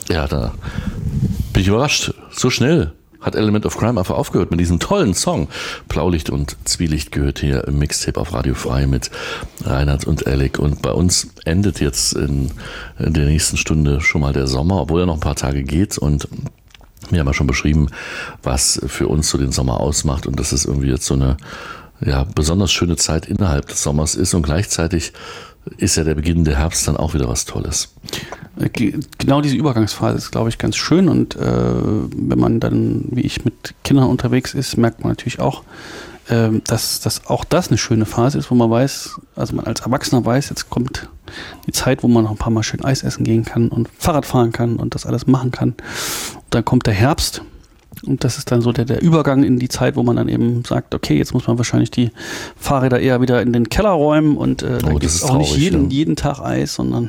Ja, da bin ich überrascht. So schnell hat Element of Crime einfach aufgehört mit diesem tollen Song. Blaulicht und Zwielicht gehört hier im Mixtape auf Radio Frei mit Reinhard und Alec. Und bei uns endet jetzt in der nächsten Stunde schon mal der Sommer, obwohl er noch ein paar Tage geht. Und wir haben ja schon beschrieben, was für uns so den Sommer ausmacht. Und dass es irgendwie jetzt so eine besonders schöne Zeit innerhalb des Sommers ist. Und gleichzeitig ist ja der Beginn der Herbst dann auch wieder was Tolles. Genau diese Übergangsphase ist, glaube ich, ganz schön. Und wenn man dann, wie ich, mit Kindern unterwegs ist, merkt man natürlich auch, dass auch das eine schöne Phase ist, wo man weiß, also man als Erwachsener weiß, jetzt kommt die Zeit, wo man noch ein paar Mal schön Eis essen gehen kann und Fahrrad fahren kann und das alles machen kann. Und dann kommt der Herbst. Und das ist dann so der Übergang in die Zeit, wo man dann eben sagt, okay, jetzt muss man wahrscheinlich die Fahrräder eher wieder in den Keller räumen und dann gibt es auch nicht jeden Tag Eis, sondern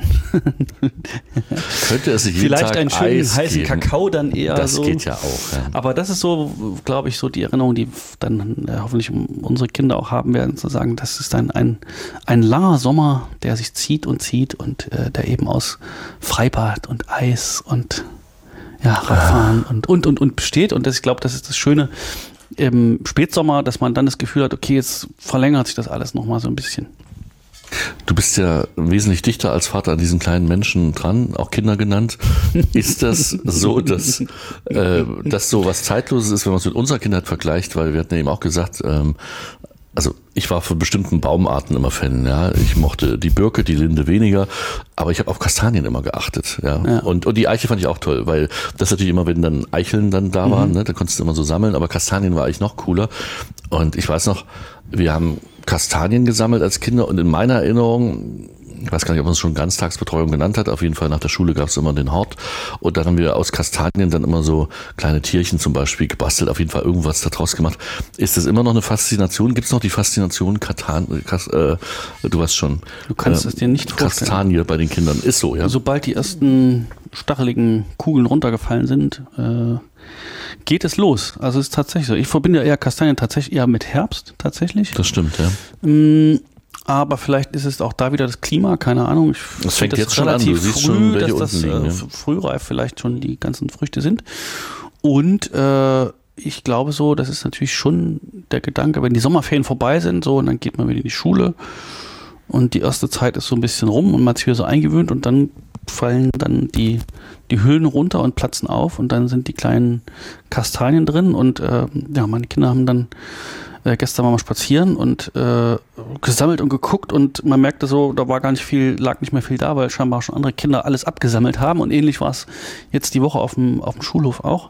könnte es sich jeden vielleicht Tag einen schönen Eis heißen geben. Kakao dann eher das so. Das geht ja auch. Ja. Aber das ist so, glaube ich, so die Erinnerung, die dann hoffentlich unsere Kinder auch haben werden, zu sagen, das ist dann ein langer Sommer, der sich zieht und der eben aus Freibad und Eis und Radfahren und besteht. Und ich glaube, das ist das Schöne im Spätsommer, dass man dann das Gefühl hat, okay, jetzt verlängert sich das alles nochmal so ein bisschen. Du bist ja wesentlich dichter als Vater an diesen kleinen Menschen dran, auch Kinder genannt. Ist das so, dass so was Zeitloses ist, wenn man es mit unserer Kindheit vergleicht? Weil wir hatten ja eben auch gesagt, also ich war von bestimmten Baumarten immer Fan, ja. Ich mochte die Birke, die Linde weniger, aber ich habe auf Kastanien immer geachtet, ja. Und die Eiche fand ich auch toll, weil das natürlich immer, wenn dann Eicheln dann da waren, ne, da konntest du immer so sammeln, aber Kastanien war eigentlich noch cooler. Und ich weiß noch, wir haben Kastanien gesammelt als Kinder und in meiner Erinnerung, ich weiß gar nicht, ob man es schon Ganztagsbetreuung genannt hat, auf jeden Fall nach der Schule gab es immer den Hort und dann haben wir aus Kastanien dann immer so kleine Tierchen zum Beispiel gebastelt, auf jeden Fall irgendwas daraus gemacht. Ist das immer noch eine Faszination? Gibt es noch die Faszination du weißt schon. Du kannst es dir nicht vorstellen. Kastanie bei den Kindern, ist so, ja. Sobald die ersten stacheligen Kugeln runtergefallen sind, geht es los. Also es ist tatsächlich so. Ich verbinde eher Kastanien tatsächlich eher mit Herbst, tatsächlich. Das stimmt, ja. Aber vielleicht ist es auch da wieder das Klima, keine Ahnung. Das fängt jetzt schon an, du siehst schon, welche unten liegen. Ja. Frühreif vielleicht schon die ganzen Früchte sind. Und ich glaube so, das ist natürlich schon der Gedanke, wenn die Sommerferien vorbei sind, so, und dann geht man wieder in die Schule und die erste Zeit ist so ein bisschen rum und man hat sich wieder so eingewöhnt und dann fallen dann die Hüllen runter und platzen auf und dann sind die kleinen Kastanien drin und meine Kinder haben dann gestern mal spazieren und gesammelt und geguckt und man merkte so, da war lag nicht mehr viel da, weil scheinbar schon andere Kinder alles abgesammelt haben und ähnlich war es jetzt die Woche auf dem Schulhof auch.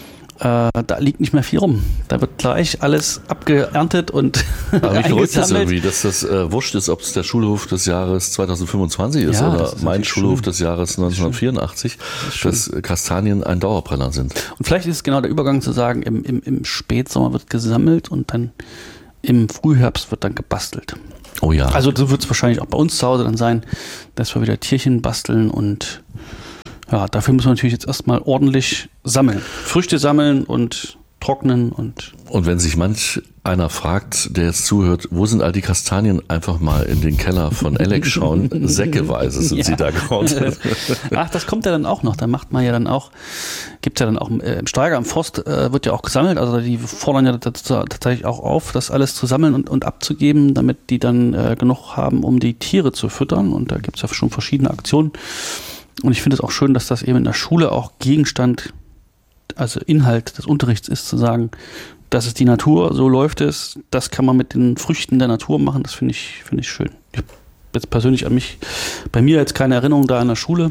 Da liegt nicht mehr viel rum. Da wird gleich alles abgeerntet und aber mich beruhigt das irgendwie, dass das wurscht ist, ob es der Schulhof des Jahres 2025 ist oder mein Schulhof des Jahres 1984, dass Kastanien ein Dauerbrenner sind. Und vielleicht ist es genau der Übergang zu sagen, im Spätsommer wird gesammelt und dann im Frühherbst wird dann gebastelt. Oh ja. Also so wird es wahrscheinlich auch bei uns zu Hause dann sein, dass wir wieder Tierchen basteln und dafür muss man natürlich jetzt erstmal ordentlich sammeln. Früchte sammeln und trocknen und wenn sich manch einer fragt, der jetzt zuhört, wo sind all die Kastanien, einfach mal in den Keller von Alec schauen, säckeweise sind sie da geordnet. Ach, das kommt ja dann auch noch, da macht man ja dann auch, gibt ja dann auch im Steiger, am Forst wird ja auch gesammelt, also die fordern ja tatsächlich auch auf, das alles zu sammeln und abzugeben, damit die dann genug haben, um die Tiere zu füttern und da gibt es ja schon verschiedene Aktionen. Und ich finde es auch schön, dass das eben in der Schule auch Gegenstand, also Inhalt des Unterrichts ist, zu sagen, das ist die Natur, so läuft es, das kann man mit den Früchten der Natur machen, das finde ich schön. Ich habe jetzt persönlich bei mir jetzt keine Erinnerung da an der Schule,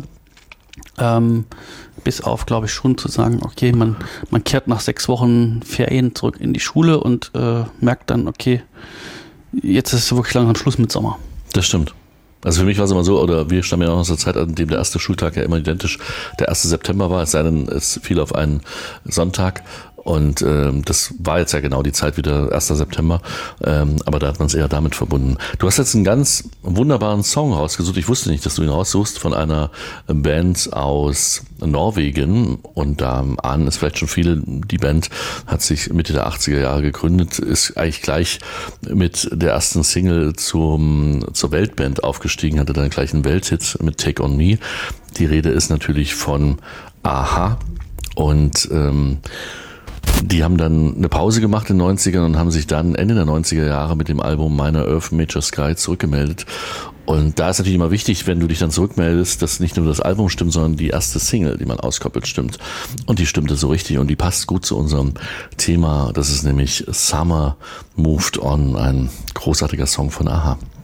bis auf, glaube ich, schon zu sagen, okay, man kehrt nach 6 Wochen Ferien zurück in die Schule und merkt dann, okay, jetzt ist es wirklich langsam Schluss mit Sommer. Das stimmt. Also für mich war es immer so, oder wir stammen ja auch aus der Zeit, an dem der erste Schultag ja immer identisch der 1. September war, es sei denn, es fiel auf einen Sonntag. Und das war jetzt ja genau die Zeit wieder 1. September, aber da hat man es eher damit verbunden. Du hast jetzt einen ganz wunderbaren Song rausgesucht. Ich wusste nicht, dass du ihn raussuchst, von einer Band aus Norwegen. Und da ahnen es vielleicht schon viele, die Band hat sich Mitte der 80er Jahre gegründet, ist eigentlich gleich mit der ersten Single zur Weltband aufgestiegen, hatte dann gleich einen Welthit mit Take On Me. Die Rede ist natürlich von Aha und die haben dann eine Pause gemacht in den 90ern und haben sich dann Ende der 90er Jahre mit dem Album Minor Earth Major Sky zurückgemeldet. Und da ist natürlich immer wichtig, wenn du dich dann zurückmeldest, dass nicht nur das Album stimmt, sondern die erste Single, die man auskoppelt, stimmt. Und die stimmte so richtig und die passt gut zu unserem Thema. Das ist nämlich Summer Moved On, ein großartiger Song von Aha.